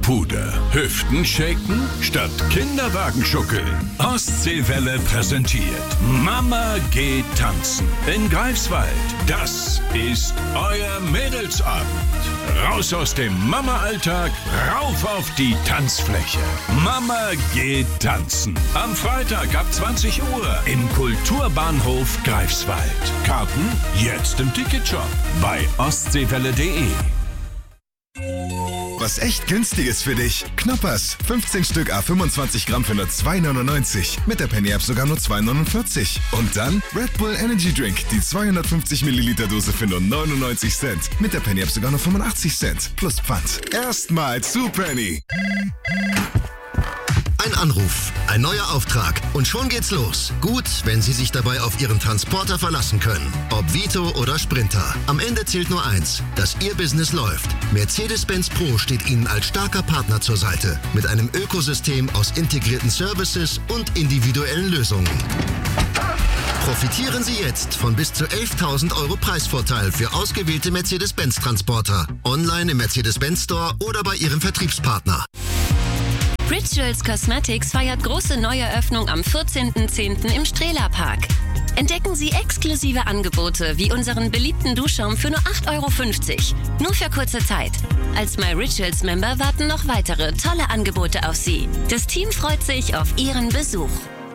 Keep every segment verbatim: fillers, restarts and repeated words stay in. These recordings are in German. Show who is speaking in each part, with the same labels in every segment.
Speaker 1: Puder. Hüften shaken statt Kinderwagen schuckeln. Ostseewelle präsentiert Mama geht tanzen in Greifswald. Das ist euer Mädelsabend. Raus aus dem Mama-Alltag, rauf auf die Tanzfläche. Mama geht tanzen. Am Freitag ab zwanzig Uhr im Kulturbahnhof Greifswald. Karten jetzt im Ticketshop bei ostseewelle punkt de.
Speaker 2: Was echt günstiges für dich. Knoppers. fünfzehn Stück à fünfundzwanzig Gramm für nur zwei neunundneunzig. Mit der Penny App sogar nur zwei neunundvierzig. Und dann Red Bull Energy Drink. Die zweihundertfünfzig Milliliter Dose für nur neunundneunzig Cent. Mit der Penny App sogar nur fünfundachtzig Cent. Plus Pfand. Erstmal zu Penny.
Speaker 3: Ein Anruf, ein neuer Auftrag und schon geht's los. Gut, wenn Sie sich dabei auf Ihren Transporter verlassen können. Ob Vito oder Sprinter. Am Ende zählt nur eins, dass Ihr Business läuft. Mercedes-Benz Pro steht Ihnen als starker Partner zur Seite. Mit einem Ökosystem aus integrierten Services und individuellen Lösungen. Profitieren Sie jetzt von bis zu elftausend Euro Preisvorteil für ausgewählte Mercedes-Benz-Transporter. Online im Mercedes-Benz Store oder bei Ihrem Vertriebspartner.
Speaker 4: Rituals Cosmetics feiert große Neueröffnung am vierzehnten zehnten im Strehler-Park. Entdecken Sie exklusive Angebote wie unseren beliebten Duschschaum für nur acht Euro fünfzig. Nur für kurze Zeit. Als My Rituals Member warten noch weitere tolle Angebote auf Sie. Das Team freut sich auf Ihren Besuch.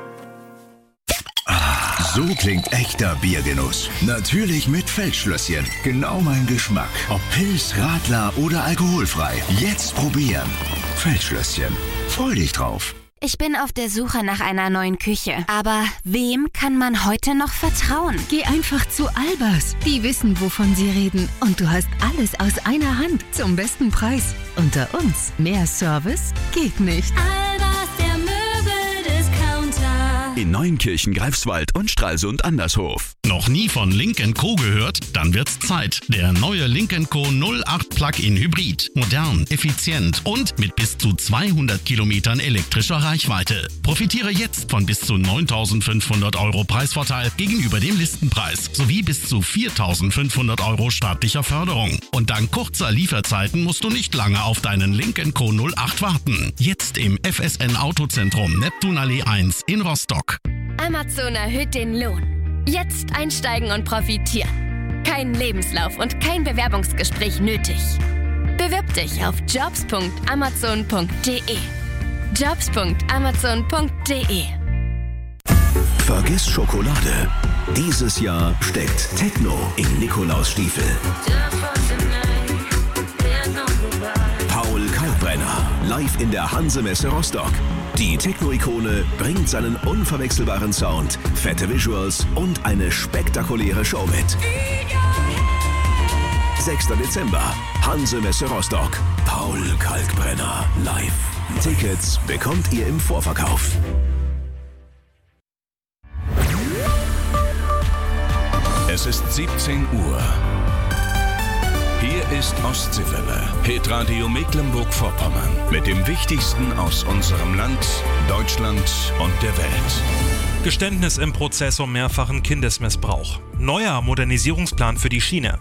Speaker 5: So klingt echter Biergenuss. Natürlich mit Feldschlösschen. Genau mein Geschmack. Ob Pils, Radler oder alkoholfrei. Jetzt probieren. Feldschlösschen. Freu dich drauf.
Speaker 6: Ich bin auf der Suche nach einer neuen Küche. Aber wem kann man heute noch vertrauen?
Speaker 7: Geh einfach zu Albers. Die wissen, wovon sie reden. Und du hast alles aus einer Hand zum besten Preis. Unter uns. Mehr Service geht nicht.
Speaker 8: Albers, der Möbeldiscounter.
Speaker 9: In Neuenkirchen, Greifswald und Stralsund Andershof.
Speaker 10: Noch nie von Lynk and Co gehört? Dann wird's Zeit. Der neue Lynk and Co null acht Plug-in Hybrid. Modern, effizient und mit bis zu zweihundert Kilometern elektrischer Reichweite. Profitiere jetzt von bis zu neuntausendfünfhundert Euro Preisvorteil gegenüber dem Listenpreis sowie bis zu viertausendfünfhundert Euro staatlicher Förderung. Und dank kurzer Lieferzeiten musst du nicht lange auf deinen Lynk and Co null acht warten. Jetzt im F S N Autozentrum Neptunallee eins in Rostock.
Speaker 4: Amazon erhöht den Lohn. Jetzt einsteigen und profitieren. Kein Lebenslauf und kein Bewerbungsgespräch nötig. Bewirb dich auf jobs punkt amazon punkt de. jobs punkt amazon punkt de.
Speaker 5: Vergiss Schokolade. Dieses Jahr steckt Techno in Nikolausstiefel. Paul Kalkbrenner, live in der Hanse-Messe Rostock. Die Techno-Ikone bringt seinen unverwechselbaren Sound, fette Visuals und eine spektakuläre Show mit. sechster Dezember, Hanse-Messe Rostock. Paul Kalkbrenner live. Tickets bekommt ihr im Vorverkauf.
Speaker 1: Es ist siebzehn Uhr. Hier ist Ostseewelle, Hitradio Mecklenburg-Vorpommern mit dem Wichtigsten aus unserem Land, Deutschland und der Welt.
Speaker 11: Geständnis im Prozess um mehrfachen Kindesmissbrauch. Neuer Modernisierungsplan für die Schiene.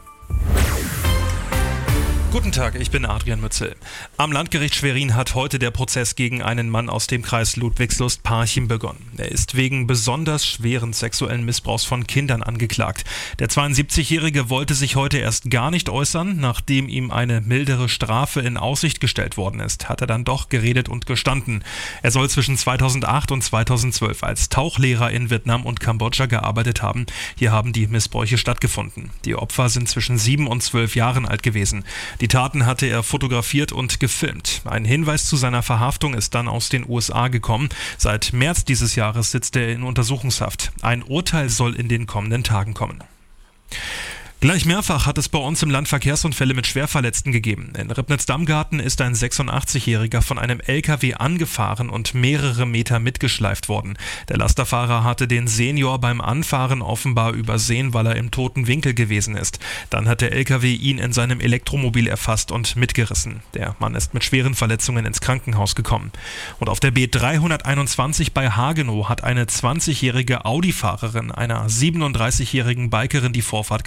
Speaker 11: Guten Tag, ich bin Adrian Mützel. Am Landgericht Schwerin hat heute der Prozess gegen einen Mann aus dem Kreis Ludwigslust-Parchim begonnen. Er ist wegen besonders schweren sexuellen Missbrauchs von Kindern angeklagt. Der zweiundsiebzigjährige wollte sich heute erst gar nicht äußern. Nachdem ihm eine mildere Strafe in Aussicht gestellt worden ist, hat er dann doch geredet und gestanden. Er soll zwischen zweitausendacht und zweitausendzwölf als Tauchlehrer in Vietnam und Kambodscha gearbeitet haben. Hier haben die Missbräuche stattgefunden. Die Opfer sind zwischen sieben und zwölf Jahren alt gewesen. Die Taten hatte er fotografiert und gefilmt. Ein Hinweis zu seiner Verhaftung ist dann aus den U S A gekommen. Seit März dieses Jahres sitzt er in Untersuchungshaft. Ein Urteil soll in den kommenden Tagen kommen. Gleich mehrfach hat es bei uns im Land Verkehrsunfälle mit Schwerverletzten gegeben. In Ribnitz-Dammgarten ist ein sechsundachtzigjähriger von einem L K W angefahren und mehrere Meter mitgeschleift worden. Der Lasterfahrer hatte den Senior beim Anfahren offenbar übersehen, weil er im toten Winkel gewesen ist. Dann hat der L K W ihn in seinem Elektromobil erfasst und mitgerissen. Der Mann ist mit schweren Verletzungen ins Krankenhaus gekommen. Und auf der B dreihunderteinundzwanzig bei Hagenow hat eine zwanzigjährige Audi-Fahrerin einer siebenunddreißigjährigen Bikerin die Vorfahrt genommen.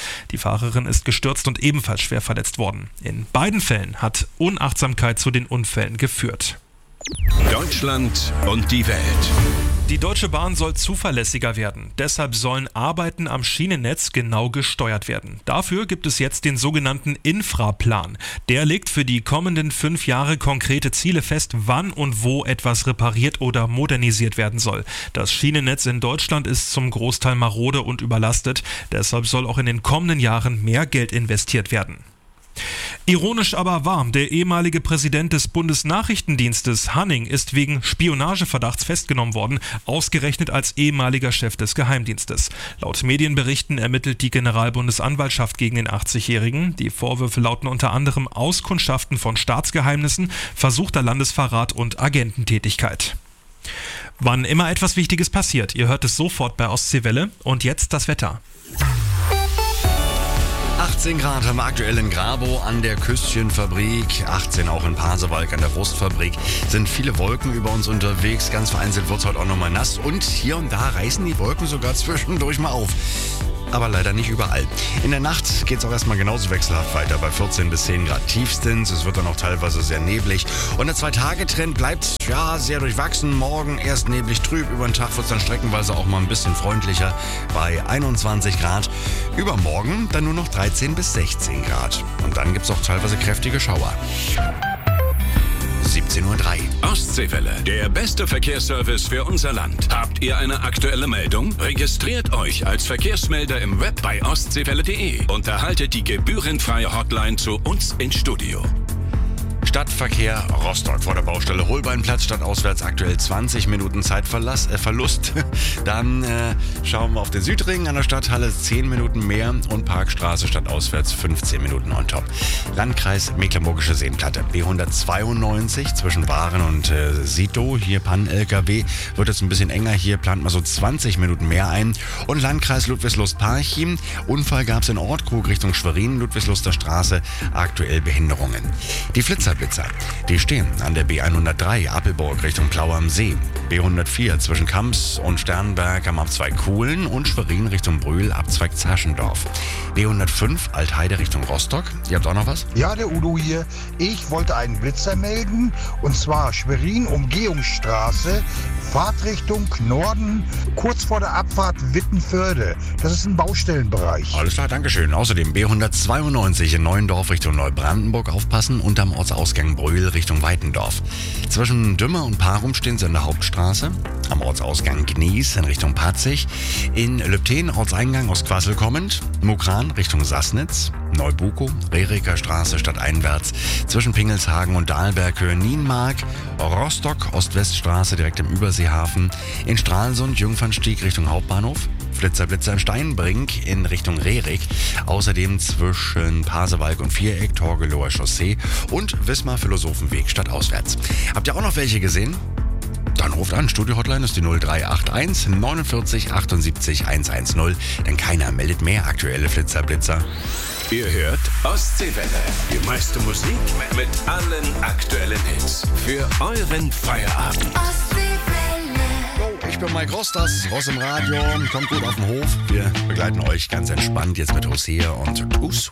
Speaker 11: Die Fahrerin ist gestürzt und ebenfalls schwer verletzt worden. In beiden Fällen hat Unachtsamkeit zu den Unfällen geführt.
Speaker 1: Deutschland und die Welt.
Speaker 11: Die Deutsche Bahn soll zuverlässiger werden. Deshalb sollen Arbeiten am Schienennetz genau gesteuert werden. Dafür gibt es jetzt den sogenannten Infraplan. Der legt für die kommenden fünf Jahre konkrete Ziele fest, wann und wo etwas repariert oder modernisiert werden soll. Das Schienennetz in Deutschland ist zum Großteil marode und überlastet. Deshalb soll auch in den kommenden Jahren mehr Geld investiert werden. Ironisch aber wahr, der ehemalige Präsident des Bundesnachrichtendienstes Hanning ist wegen Spionageverdachts festgenommen worden, ausgerechnet als ehemaliger Chef des Geheimdienstes. Laut Medienberichten ermittelt die Generalbundesanwaltschaft gegen den achtzigjährigen. Die Vorwürfe lauten unter anderem Auskundschaften von Staatsgeheimnissen, versuchter Landesverrat und Agententätigkeit. Wann immer etwas Wichtiges passiert, ihr hört es sofort bei Ostseewelle. Und jetzt das Wetter.
Speaker 8: achtzehn Grad haben wir aktuell in Grabow an der Küstchenfabrik, achtzehn auch in Pasewalk an der Wurstfabrik. Sind viele Wolken über uns unterwegs, ganz vereinzelt wird es heute auch nochmal nass und hier und da reißen die Wolken sogar zwischendurch mal auf. Aber leider nicht überall. In der Nacht geht es auch erstmal genauso wechselhaft weiter, bei vierzehn bis zehn Grad tiefstens. Es wird dann auch teilweise sehr neblig. Und der Zwei-Tage-Trend bleibt ja sehr durchwachsen. Morgen erst neblig trüb, über den Tag wird es dann streckenweise auch mal ein bisschen freundlicher bei einundzwanzig Grad. Übermorgen dann nur noch dreizehn bis sechzehn Grad. Und dann gibt es auch teilweise kräftige Schauer. siebzehn Uhr drei.
Speaker 1: Ostseewelle, der beste Verkehrsservice für unser Land. Habt ihr eine aktuelle Meldung? Registriert euch als Verkehrsmelder im Web bei ostseewelle punkt de und erhaltet die gebührenfreie Hotline zu uns ins Studio.
Speaker 8: Stadtverkehr Rostock vor der Baustelle Holbeinplatz, stadtauswärts aktuell zwanzig Minuten Zeitverlust. Äh, Verlust. Dann äh, schauen wir auf den Südring an der Stadthalle, zehn Minuten mehr und Parkstraße stadtauswärts fünfzehn Minuten on top. Landkreis Mecklenburgische Seenplatte, B hundertzweiundneunzig zwischen Waren und äh, Sito, hier Pannen-L K W, wird es ein bisschen enger, hier plant man so zwanzig Minuten mehr ein. Und Landkreis Ludwigslust-Parchim, Unfall gab es in Ortkrug Richtung Schwerin, Ludwigsluster Straße, aktuell Behinderungen. Die Flitzer Blitzer. Die stehen an der B hundertdrei Appelburg Richtung Plau am See, B hundertvier zwischen Kamps und Sternberg am Abzweig Kuhlen und Schwerin Richtung Brühl Abzweig Zaschendorf, B hundertfünf Altheide Richtung Rostock. Ihr habt auch noch was?
Speaker 12: Ja, der Udo hier. Ich wollte einen Blitzer melden und zwar Schwerin Umgehungsstraße, Fahrtrichtung Norden, kurz vor der Abfahrt Wittenförde. Das ist ein Baustellenbereich.
Speaker 8: Alles klar, Dankeschön. Außerdem B hundertzweiundneunzig in Neuendorf Richtung Neubrandenburg aufpassen und am Ortsausgang Brühl Richtung Weitendorf. Zwischen Dümmer und Parum stehen sie an der Hauptstraße. Am Ortsausgang Gnies in Richtung Patzig. In Lübten Ortseingang aus Quassel kommend. Mukran Richtung Sassnitz. Neubuko, Reriker Straße stadteinwärts. Zwischen Pingelshagen und Dahlberghöhe Nienmark. Rostock Ost-West-Straße direkt im Überseehafen. In Stralsund Jungfernstieg Richtung Hauptbahnhof. Flitzer Blitzer in Steinbrink in Richtung Rerik. Außerdem zwischen Pasewalk und Viereck, Torgelower Chaussee und Wismar Philosophenweg stadtauswärts. Habt ihr auch noch welche gesehen? Dann ruft an. Studio-Hotline ist die null drei acht eins neunundvierzig achtundsiebzig hundertzehn. Denn keiner meldet mehr aktuelle Flitzer-Blitzer.
Speaker 1: Ihr hört Ostseewelle. Die meiste Musik mit allen aktuellen Hits. Für euren Feierabend.
Speaker 8: Ich bin Mike Rostas, Ross im Radio. Kommt gut auf den Hof. Wir begleiten euch ganz entspannt jetzt mit Hosea und Tus.